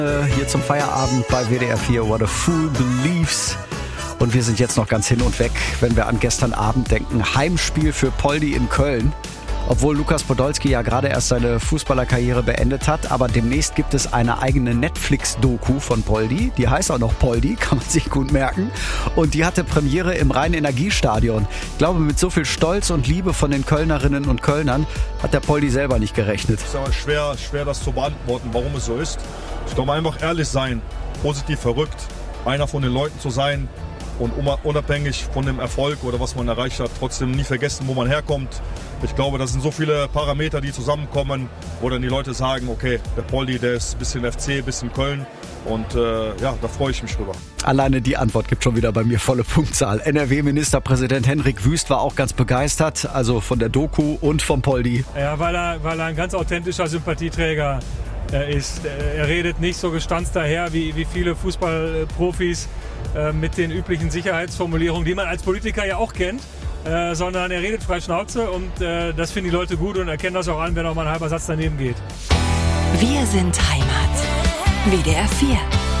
Hier zum Feierabend bei WDR 4, What a Fool Believes. Und wir sind jetzt noch ganz hin und weg, wenn wir an gestern Abend denken. Heimspiel für Poldi in Köln. Obwohl Lukas Podolski ja gerade erst seine Fußballerkarriere beendet hat. Aber demnächst gibt es eine eigene Netflix-Doku von Poldi. Die heißt auch noch Poldi, kann man sich gut merken. Und die hatte Premiere im Rhein-Energiestadion. Ich glaube, mit so viel Stolz und Liebe von den Kölnerinnen und Kölnern hat der Poldi selber nicht gerechnet. Es ist aber schwer das zu beantworten, warum es so ist. Ich glaube, einfach ehrlich sein, positiv verrückt, einer von den Leuten zu sein und unabhängig von dem Erfolg oder was man erreicht hat, trotzdem nie vergessen, wo man herkommt. Ich glaube, das sind so viele Parameter, die zusammenkommen, wo dann die Leute sagen, okay, der Poldi, der ist ein bisschen FC, ein bisschen Köln und da freue ich mich drüber. Alleine die Antwort gibt schon wieder bei mir volle Punktzahl. NRW-Ministerpräsident Henrik Wüst war auch ganz begeistert, also von der Doku und vom Poldi. Ja, weil er ein ganz authentischer Sympathieträger ist. Er redet nicht so gestanzt daher wie viele Fußballprofis mit den üblichen Sicherheitsformulierungen, die man als Politiker ja auch kennt, sondern er redet frei Schnauze und das finden die Leute gut und erkennen das auch an, wenn auch mal ein halber Satz daneben geht. Wir sind Heimat. WDR 4.